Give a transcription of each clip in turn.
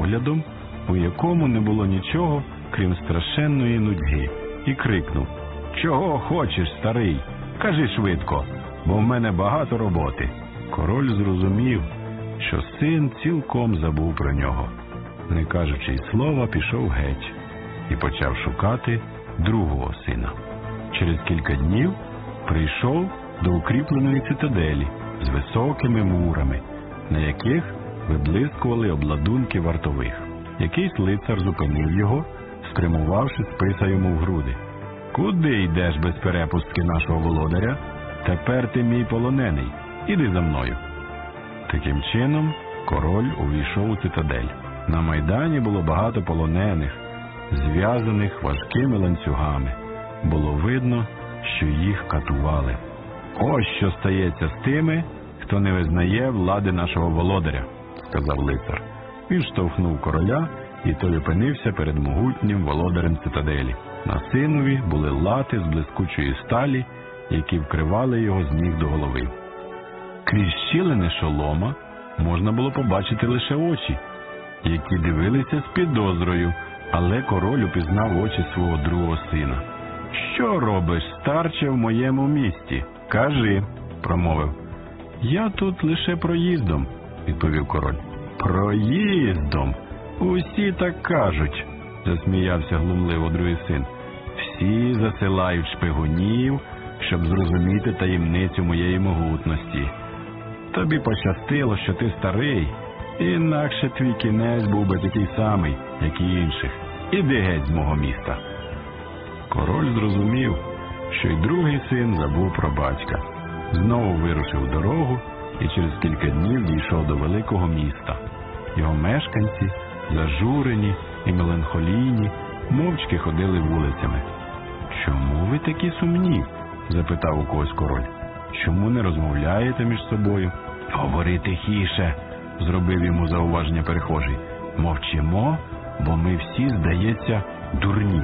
поглядом, у якому не було нічого, крім страшенної нудьги, і крикнув: «Чого хочеш, старий? Кажи швидко, бо в мене багато роботи». Король зрозумів, що син цілком забув про нього. Не кажучи й слова, пішов геть і почав шукати другого сина. Через кілька днів прийшов до укріпленої цитаделі з високими мурами, на яких виблискували обладунки вартових. Якийсь лицар зупинив його, спрямувавши списа йому в груди. «Куди йдеш без перепустки нашого володаря? Тепер ти мій полонений. Іди за мною». Таким чином, король увійшов у цитадель. На майдані було багато полонених, зв'язаних важкими ланцюгами. Було видно, що їх катували. «Ось що стається з тими, хто не визнає влади нашого володаря», – сказав лицар. Він штовхнув короля, і той опинився перед могутнім володарем цитаделі. На синові були лати з блискучої сталі, які вкривали його з ніг до голови. Крізь щілини шолома можна було побачити лише очі, які дивилися з підозрою, але король упізнав очі свого другого сина. «Що робиш, старче, в моєму місті? Кажи», – промовив. «Я тут лише проїздом», – відповів король. «Проїздом? Усі так кажуть», – засміявся глумливо другий син. «Всі засилають шпигунів, щоб зрозуміти таємницю моєї могутності. Тобі пощастило, що ти старий, інакше твій кінець був би такий самий, як і інших. Іди геть з мого міста». Король зрозумів, що й другий син забув про батька. Знову вирушив в дорогу і через кілька днів дійшов до великого міста. Його мешканці, зажурені і меланхолійні, мовчки ходили вулицями. «Чому ви такі сумні?» – запитав у когось король. «Чому не розмовляєте між собою?» «Говори тихіше», – зробив йому зауваження перехожий. «Мовчимо, бо ми всі, здається, дурні.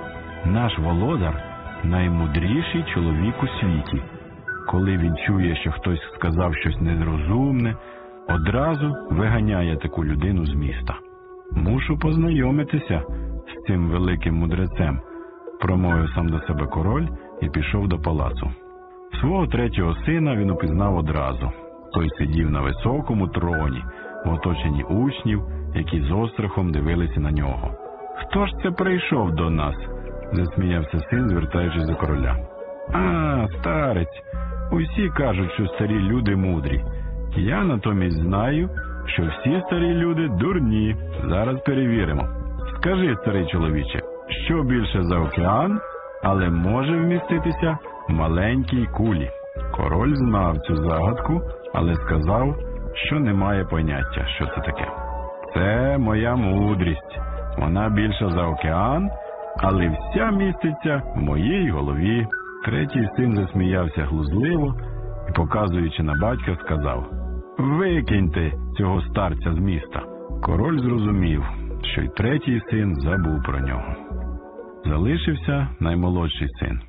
Наш володар – наймудріший чоловік у світі. Коли він чує, що хтось сказав щось нерозумне, одразу виганяє таку людину з міста». «Мушу познайомитися з цим великим мудрецем», – промовив сам до себе король і пішов до палацу. Свого третього сина він упізнав одразу. Той сидів на високому троні, в оточенні учнів, які з острахом дивилися на нього. «Хто ж це прийшов до нас?» – засміявся син, звертаючись до короля. «А, старець, усі кажуть, що старі люди мудрі. Я натомість знаю, що всі старі люди дурні. Зараз перевіримо. Скажи, старий чоловіче, що більше за океан, але може вміститися в маленькій кулі?» Король знав цю загадку, але сказав, що не має поняття, що це таке. «Це моя мудрість. Вона більша за океан, але вся міститься в моїй голові». Третій син засміявся глузливо і, показуючи на батька, сказав: «Викиньте цього старця з міста». Король зрозумів, що й третій син забув про нього. Залишився наймолодший син.